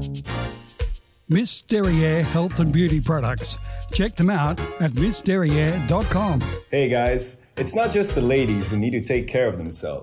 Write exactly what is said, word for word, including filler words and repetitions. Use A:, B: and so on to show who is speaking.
A: Miss Derriere Health and Beauty Products. Check them out at miss derriere dot com.
B: Hey guys, it's not just the ladies who need to take care of themselves.